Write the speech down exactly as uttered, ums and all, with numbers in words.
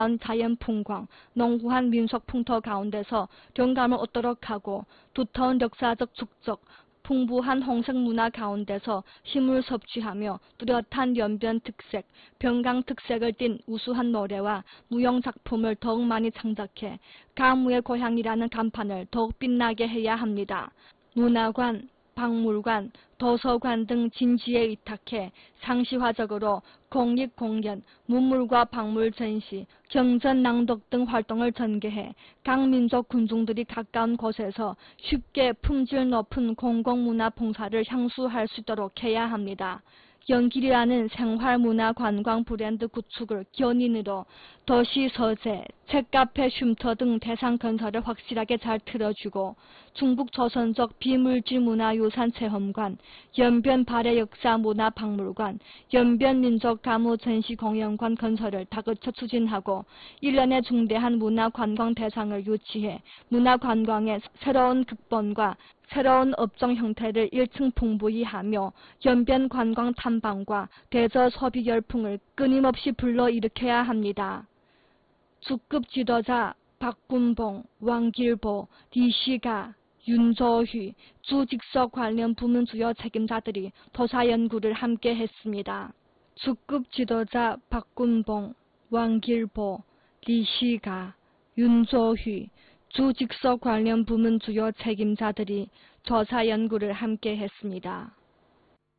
자연 풍광, 농후한 민속 풍토 가운데서 영감을 얻도록 하고 두터운 역사적 축적, 풍부한 홍색 문화 가운데서 힘을 섭취하며 뚜렷한 연변 특색, 병강 특색을 띤 우수한 노래와 무용 작품을 더욱 많이 창작해 가무의 고향이라는 간판을 더욱 빛나게 해야 합니다. 문화관, 박물관, 도서관 등 진지에 위탁해 상시화적으로 공익 공연, 문물과 박물 전시, 경전 낭독 등 활동을 전개해 각 민족 군중들이 가까운 곳에서 쉽게 품질 높은 공공문화 봉사를 향수할 수 있도록 해야 합니다. 연길이라는 생활문화 관광 브랜드 구축을 견인으로 도시 서재, 책카페 쉼터 등 대상 건설을 확실하게 잘 틀어주고 중국 조선족 비물질 문화유산 체험관, 연변 발해 역사 문화 박물관, 연변 민족 가무 전시 공연관 건설을 다그쳐 추진하고 일련의 중대한 문화 관광 대상을 유치해 문화 관광의 새로운 극본과 새로운 업종 형태를 일층 풍부히 하며 연변 관광 탐방과 대저 소비 열풍을 끊임없이 불러일으켜야 합니다. 주급 지도자 박군봉, 왕길보, 리시가, 윤조휘, 주직속 관련 부문 주요 책임자들이 도사 연구를 함께 했습니다. 주급 지도자 박군봉, 왕길보, 리시가, 윤조휘, 주직속 관련 부문 주요 책임자들이 조사 연구를 함께 했습니다.